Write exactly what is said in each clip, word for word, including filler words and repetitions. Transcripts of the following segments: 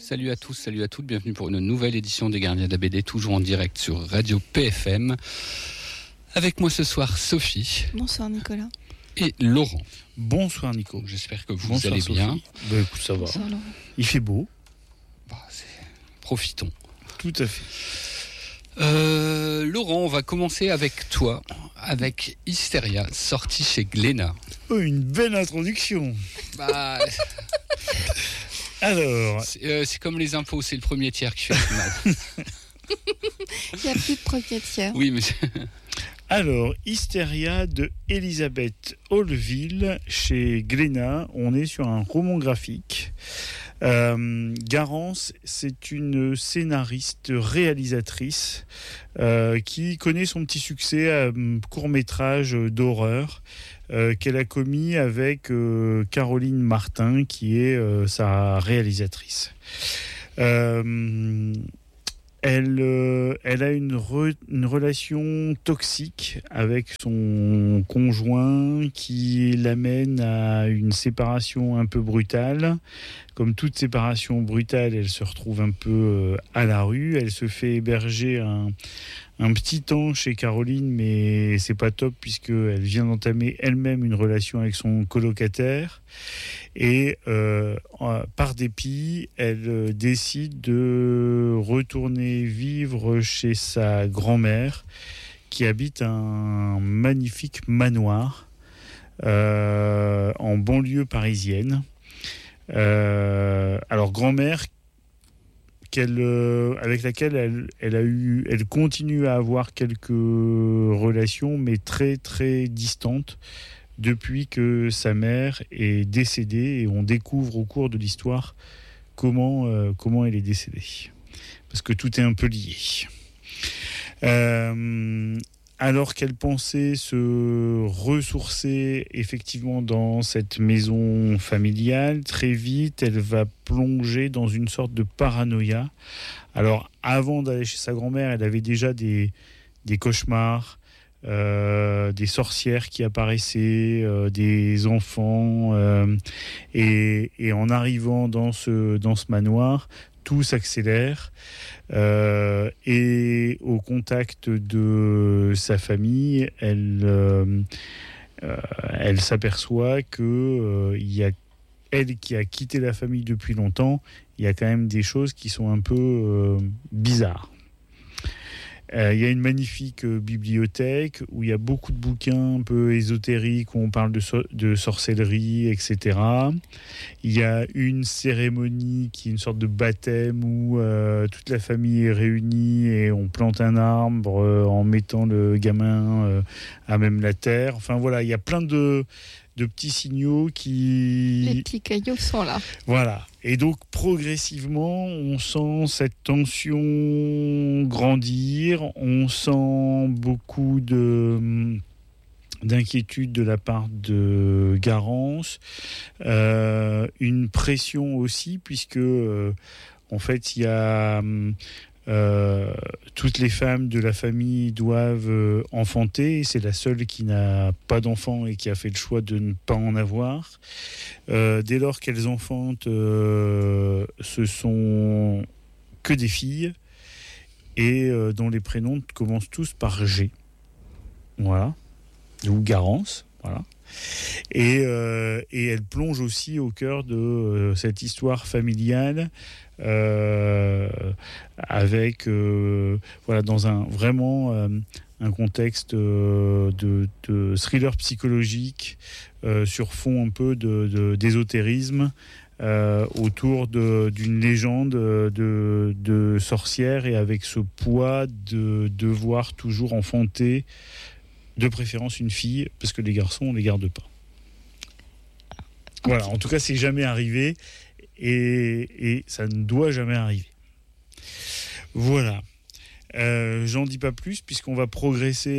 Salut à tous, salut à toutes, bienvenue pour une nouvelle édition des Gardiens de la B D, toujours en direct sur Radio P F M. Avec moi ce soir, Sophie. Bonsoir Nicolas. Et Laurent. Bonsoir Nico. J'espère que vous Bonsoir, allez Sophie. bien. Bah, écoute, ça Bonsoir va. Laurent. Il fait beau. Bah, c'est... Profitons. Tout à fait. Euh, Laurent, on va commencer avec toi, avec Hystéria, sorti chez Glénat. Oh, une belle introduction. Bah, Alors, c'est, euh, c'est comme les impôts, c'est le premier tiers qui fait le mal. Il n'y a plus de premier tiers. Oui, mais alors, Hystéria de Elisabeth Holville chez Glénat. On est sur un roman graphique. Euh, Garance, c'est une scénariste réalisatrice euh, qui connaît son petit succès à un court-métrage d'horreur euh, qu'elle a commis avec euh, Caroline Martin, qui est euh, sa réalisatrice. Euh, Elle, euh, elle a une, re, une relation toxique avec son conjoint qui l'amène à une séparation un peu brutale. Comme toute séparation brutale, elle se retrouve un peu euh, à la rue. Elle se fait héberger un, un petit temps chez Caroline, mais c'est pas top puisqu'elle vient d'entamer elle-même une relation avec son colocataire. Et euh, par dépit, elle euh, décide de retourner vivre chez sa grand-mère qui habite un magnifique manoir euh, en banlieue parisienne. Euh, alors grand-mère qu'elle, euh, avec laquelle elle, elle, a eu, elle continue à avoir quelques relations, mais très très distantes, depuis que sa mère est décédée, et on découvre au cours de l'histoire comment, euh, comment elle est décédée. Parce que tout est un peu lié. Euh, alors qu'elle pensait se ressourcer effectivement dans cette maison familiale, très vite, elle va plonger dans une sorte de paranoïa. Alors, avant d'aller chez sa grand-mère, elle avait déjà des, des cauchemars, Euh, des sorcières qui apparaissaient, euh, des enfants, euh, et, et en arrivant dans ce, dans ce manoir, tout s'accélère, euh, et au contact de sa famille, elle, euh, euh, elle s'aperçoit que euh, il y a elle qui a quitté la famille depuis longtemps, il y a quand même des choses qui sont un peu euh, bizarres. Euh, il y a une magnifique euh, bibliothèque où il y a beaucoup de bouquins un peu ésotériques, où on parle de, so- de sorcellerie, et cetera. Il y a une cérémonie qui est une sorte de baptême où euh, toute la famille est réunie et on plante un arbre euh, en mettant le gamin euh, à même la terre. Enfin voilà, il y a plein de, de petits signaux qui... Les petits cailloux sont là. Voilà. Et donc, progressivement, on sent cette tension grandir, on sent beaucoup de, d'inquiétude de la part de Garance, euh, une pression aussi, puisque, euh, en fait, il y a... Euh, toutes les femmes de la famille doivent euh, enfanter. C'est la seule qui n'a pas d'enfant et qui a fait le choix de ne pas en avoir. Euh, dès lors qu'elles enfantent, euh, ce sont que des filles et euh, dont les prénoms commencent tous par G. Voilà. Ou Garance. Voilà. Et, euh, et elle plonge aussi au cœur de euh, cette histoire familiale, euh, avec euh, voilà, dans un vraiment euh, un contexte euh, de, de thriller psychologique euh, sur fond un peu de, de, d'ésotérisme, euh, autour de, d'une légende de, de sorcière, et avec ce poids de devoir toujours enfanter, de préférence une fille, parce que les garçons, on ne les garde pas. Voilà, en tout cas, c'est jamais arrivé, et, et ça ne doit jamais arriver. Voilà. Euh, j'en dis pas plus, puisqu'on va progresser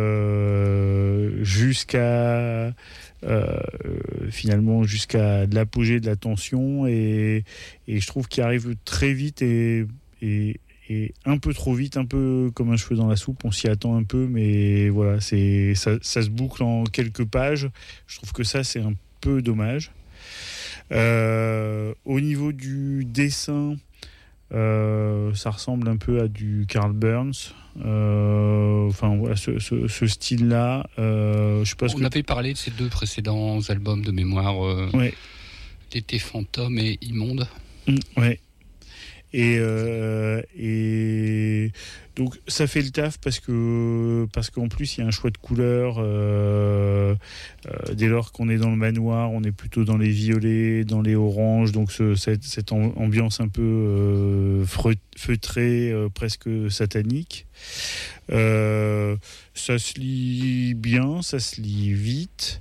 euh, jusqu'à euh, finalement jusqu'à l'apogée de la tension, et, et je trouve qu'il arrive très vite et, et, et un peu trop vite, un peu comme un cheveu dans la soupe. On s'y attend un peu, mais voilà, c'est ça, ça se boucle en quelques pages. Je trouve que ça, c'est un peu dommage. Euh, au niveau du dessin, Euh, ça ressemble un peu à du Carl Burns. Euh, enfin, voilà, ce, ce, ce style-là. Euh, je sais pas ce On que... avait parlé de ces deux précédents albums de mémoire. Euh, Ouais. L'été fantôme et immonde. Mmh, ouais. Et, euh, et donc ça fait le taf parce que parce qu'en plus il y a un choix de couleurs. Euh, euh, dès lors qu'on est dans le manoir, on est plutôt dans les violets, dans les oranges. Donc ce, cette, cette ambiance un peu euh, feutrée, euh, presque satanique. Euh, ça se lit bien, ça se lit vite.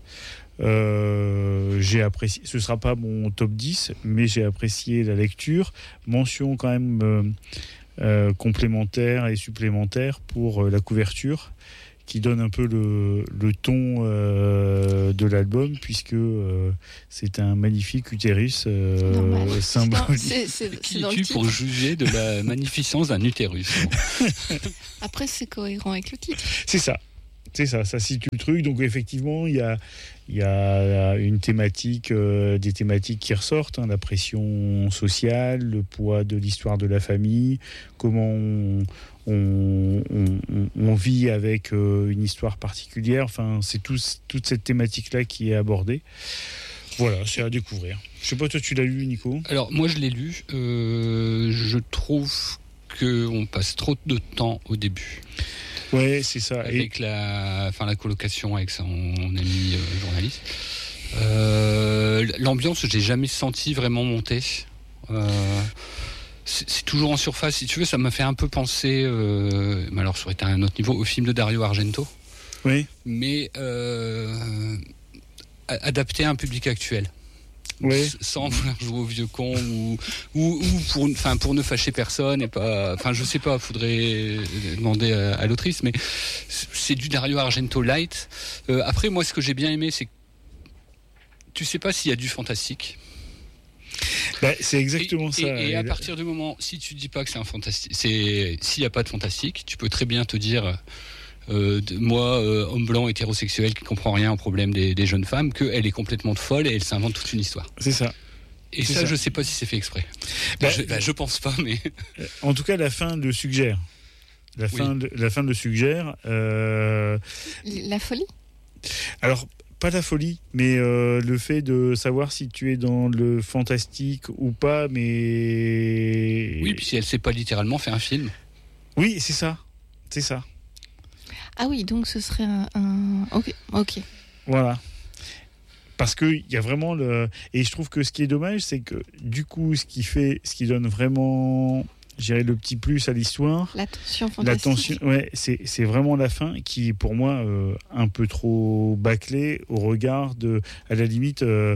Euh, j'ai apprécié, ce sera pas mon top dix, mais j'ai apprécié la lecture. Mention quand même euh, euh, complémentaire et supplémentaire pour euh, la couverture, qui donne un peu le, le ton euh, de l'album, puisque euh, c'est un magnifique utérus euh, symbolique. C'est, c'est, c'est Qui dans le es-tu titre. pour juger de la magnificence d'un utérus? Après, c'est cohérent avec le titre. C'est ça. C'est ça, ça situe le truc. Donc effectivement, il y a, il y a une thématique, euh, des thématiques qui ressortent, hein, la pression sociale, le poids de l'histoire de la famille, comment on, on, on, on vit avec euh, une histoire particulière. Enfin, c'est tout, toute cette thématique-là qui est abordée. Voilà, c'est à découvrir. Je sais pas, toi tu l'as lu, Nico? Alors moi je l'ai lu. Euh, je trouve qu'on passe trop de temps au début. Ouais, c'est ça. Avec Et... la, enfin, la colocation avec son ami euh, journaliste. Euh, l'ambiance, je l'ai jamais senti vraiment monter. Euh, c'est, c'est toujours en surface. Si tu veux, ça m'a fait un peu penser, euh, mais alors ça aurait été à un autre niveau, au film de Dario Argento. Oui. Mais euh, adapté à un public actuel. Ouais. Sans vouloir jouer au vieux con ou, ou, ou pour, enfin, pour ne fâcher personne et pas, enfin je sais pas, faudrait demander à, à l'autrice, mais c'est du Dario Argento light. Euh, après moi ce que j'ai bien aimé c'est que tu sais pas s'il y a du fantastique. Bah, c'est exactement et, ça. Et, et à partir du moment, si tu dis pas que c'est un fantastique, c'est s'il y a pas de fantastique, tu peux très bien te dire. Euh, de, moi, euh, homme blanc hétérosexuel qui comprend rien au problème des, des jeunes femmes, qu'elle est complètement folle et elle s'invente toute une histoire. C'est ça. Et c'est ça, ça, je sais pas si c'est fait exprès. Bah, je, bah, je pense pas, mais en tout cas, la fin le suggère. La fin, oui. La fin le suggère. Euh... La folie. Alors. Pas la folie, mais euh, le fait de savoir si tu es dans le fantastique ou pas, mais... Oui, puis si elle sait pas littéralement faire un film. Oui, c'est ça. C'est ça. Ah oui, donc ce serait un... un... Ok, ok. Voilà. Parce qu'il y a vraiment le... Et je trouve que ce qui est dommage, c'est que du coup, ce qui fait, ce qui donne vraiment... Je dirais le petit plus à l'histoire. La tension fantastique. La tension, ouais, c'est, c'est vraiment la fin qui est pour moi euh, un peu trop bâclée au regard de, à la limite, euh,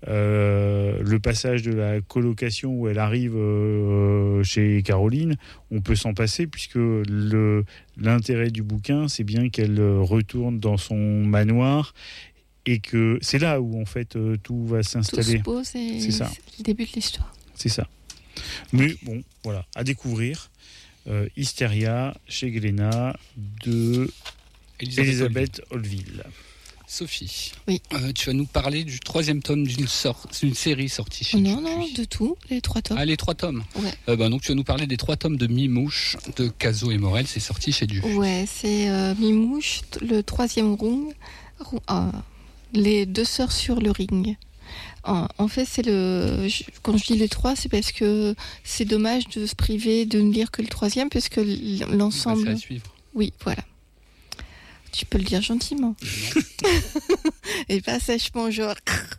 euh, le passage de la colocation où elle arrive euh, chez Caroline, on peut s'en passer puisque le, l'intérêt du bouquin, c'est bien qu'elle retourne dans son manoir et que c'est là où en fait euh, tout va s'installer. Tout se pose et c'est, ça. C'est le début de l'histoire. C'est ça. Mais bon, voilà, à découvrir. Euh, Hystéria chez Glénat de Elisabeth Holville. Sophie, oui. euh, tu vas nous parler du troisième tome d'une, sor- d'une série sortie chez Non, non, de tout, les trois tomes. Ah, les trois tomes. Ouais. Euh, bah, donc tu vas nous parler des trois tomes de Mimouche de Cazot et Morel, c'est sorti chez Dupuis. Ouais, c'est euh, Mimouche, le troisième ring, euh, les deux sœurs sur le ring. En fait, c'est le. Quand je dis les trois, c'est parce que c'est dommage de se priver de ne lire que le troisième, parce que l'ensemble. Bah, c'est à suivre. Oui, voilà. Tu peux le dire gentiment. Et pas sèchement, genre.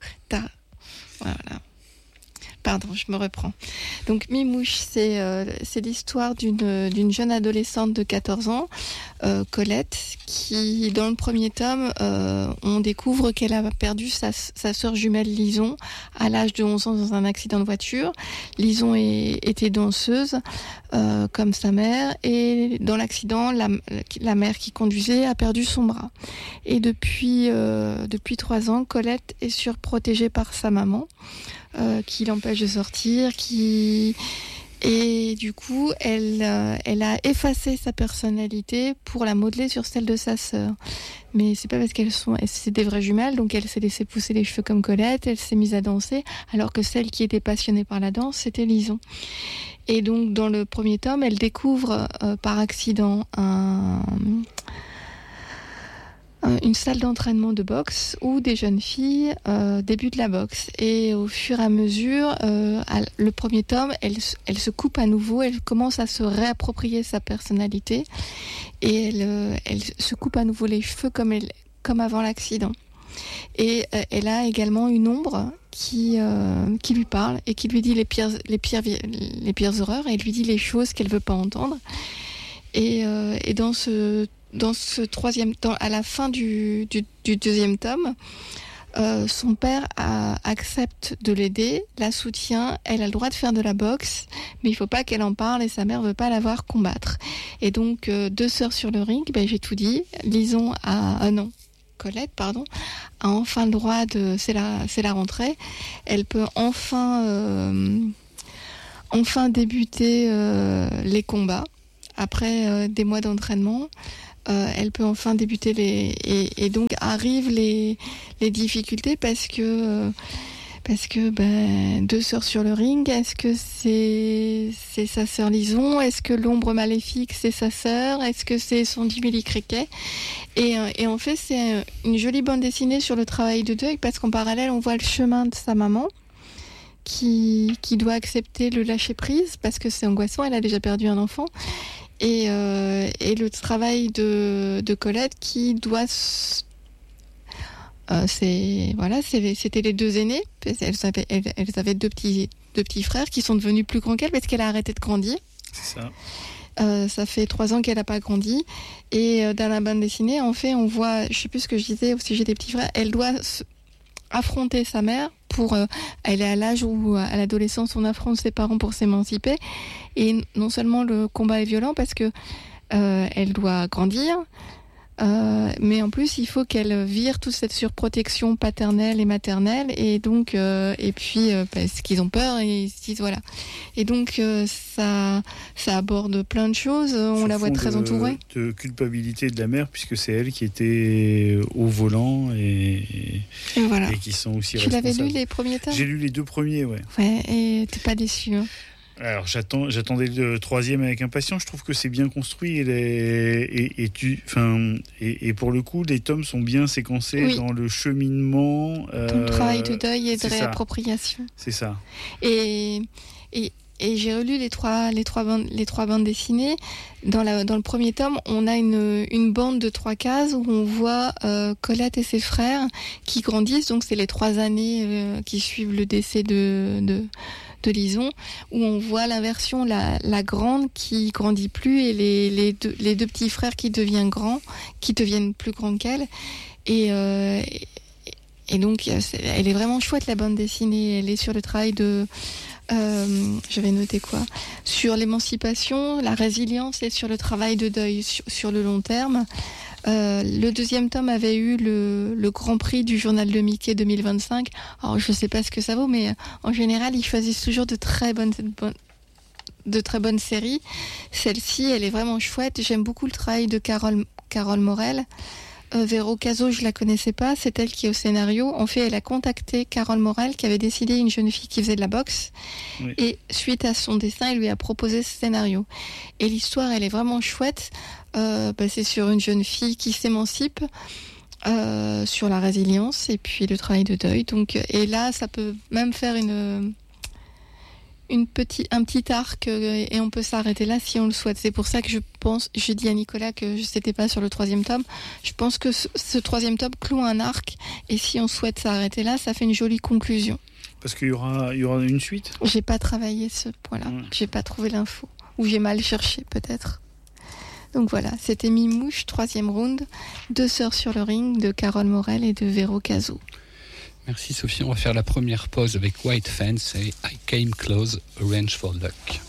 Voilà. Pardon, je me reprends. Donc Mimouche, c'est, euh, c'est l'histoire d'une, d'une jeune adolescente de quatorze ans, euh, Colette, qui, dans le premier tome, euh, on découvre qu'elle a perdu sa, sa sœur jumelle Lison à l'âge de onze ans dans un accident de voiture. Lison est, était danseuse, euh, comme sa mère, et dans l'accident, la, la mère qui conduisait a perdu son bras. Et depuis, euh, depuis trois ans, Colette est surprotégée par sa maman. Euh, qui l'empêche de sortir, qui, Et du coup, elle, euh, elle a effacé sa personnalité pour la modeler sur celle de sa sœur. Mais c'est pas parce qu'elles sont, c'est des vraies jumelles, donc elle s'est laissée pousser les cheveux comme Colette, elle s'est mise à danser, alors que celle qui était passionnée par la danse, c'était Lison. Et donc, dans le premier tome, elle découvre euh, par accident un... une salle d'entraînement de boxe où des jeunes filles euh, débutent la boxe. Et au fur et à mesure, euh, à, le premier tome, elle, elle se coupe à nouveau, elle commence à se réapproprier sa personnalité et elle, euh, elle se coupe à nouveau les cheveux comme, elle, comme avant l'accident. Et euh, elle a également une ombre qui, euh, qui lui parle et qui lui dit les pires, les pires, les pires horreurs, et elle lui dit les choses qu'elle ne veut pas entendre. Et, euh, et dans ce Dans ce troisième temps, à la fin du, du, du deuxième tome, euh, son père a, accepte de l'aider, la soutient, elle a le droit de faire de la boxe, mais il ne faut pas qu'elle en parle et sa mère ne veut pas la voir combattre. Et donc, euh, deux sœurs sur le ring, ben, j'ai tout dit. Lison a... Euh, non, Colette, pardon, a enfin le droit de... C'est la, c'est la rentrée. Elle peut enfin, euh, enfin débuter euh, les combats après euh, des mois d'entraînement. Euh, elle peut enfin débuter les et, et donc arrivent les les difficultés parce que euh, parce que ben deux sœurs sur le ring, est-ce que c'est c'est sa sœur Lison, est-ce que l'ombre maléfique c'est sa sœur, est-ce que c'est son Jiminy Cricket, et et en fait c'est une jolie bande dessinée sur le travail de deuil parce qu'en parallèle on voit le chemin de sa maman qui qui doit accepter le lâcher prise parce que c'est angoissant, elle a déjà perdu un enfant. Et, euh, et le travail de, de Colette qui doit... Euh, c'est, voilà, c'est, c'était les deux aînés. Elles avaient, elles, elles avaient deux, petits, deux petits frères qui sont devenus plus grands qu'elle parce qu'elle a arrêté de grandir. C'est ça. Euh, ça fait trois ans qu'elle n'a pas grandi. Et euh, dans la bande dessinée, en fait, on voit... Je ne sais plus ce que je disais au sujet des petits frères. Elle doit affronter sa mère pour euh, elle est à l'âge où à l'adolescence on affronte ses parents pour s'émanciper, et non seulement le combat est violent parce que euh, elle doit grandir, euh, mais en plus il faut qu'elle vire toute cette surprotection paternelle et maternelle, et donc euh, et puis euh, parce qu'ils ont peur et ils se disent voilà, et donc euh, ça ça aborde plein de choses. On Sur la voit fond très de, entourée de culpabilité de la mère puisque c'est elle qui était au volant et, et voilà. et qui sont aussi tu responsables. l'avais lu les premiers tomes? J'ai lu les deux premiers, ouais. Ouais, et t'es pas déçu hein? Alors j'attends, j'attendais le troisième avec impatience. Je trouve que c'est bien construit et, les, et, et, tu, enfin, et, et pour le coup, les tomes sont bien séquencés oui. dans le cheminement. Euh, Ton travail de deuil et de réappropriation. C'est ça. Et, et, et j'ai relu les trois, les trois bandes, les trois bandes dessinées. Dans, la, dans le premier tome, on a une, une bande de trois cases où on voit euh, Colette et ses frères qui grandissent. Donc c'est les trois années euh, qui suivent le décès de... de de Lison, où on voit l'inversion, la, la grande qui grandit plus et les, les, deux, les deux petits frères qui deviennent grands, qui deviennent plus grands qu'elle. Et, euh, et, et donc, elle est vraiment chouette, la bande dessinée. Elle est sur le travail de... Euh, j'avais noté quoi ? Sur l'émancipation, la résilience et sur le travail de deuil sur, sur le long terme. Euh, le deuxième tome avait eu le, le Grand Prix du Journal de Mickey deux mille vingt-cinq. Alors je ne sais pas ce que ça vaut, mais en général ils choisissent toujours de très bonnes, de très bonnes séries. Celle-ci, elle est vraiment chouette. J'aime beaucoup le travail de Carole, Carole Morel. Euh, Véro Cazot, je la connaissais pas, c'est elle qui est au scénario. En fait, elle a contacté Carole Morel, qui avait décidé une jeune fille qui faisait de la boxe. Oui. Et suite à son dessin, elle lui a proposé ce scénario. Et l'histoire, elle est vraiment chouette. Euh, bah, c'est sur une jeune fille qui s'émancipe, euh, sur la résilience et puis le travail de deuil. Donc, et là, ça peut même faire une... Une petit, un petit arc euh, et on peut s'arrêter là si on le souhaite. C'est pour ça que je pense, je dis à Nicolas que je n'étais pas sur le troisième tome. Je pense que ce, ce troisième tome cloue un arc et si on souhaite s'arrêter là, ça fait une jolie conclusion. Parce qu'il y aura, il y aura une suite ? J'ai pas travaillé ce point-là. Mmh. J'ai pas trouvé l'info. Ou j'ai mal cherché peut-être. Donc voilà, c'était Mimouche, troisième round. Deux sœurs sur le ring de Carole Morel et de Véro Cazot. Merci Sophie, on va faire la première pause avec White Fence et I Came Close, Arrange for Luck.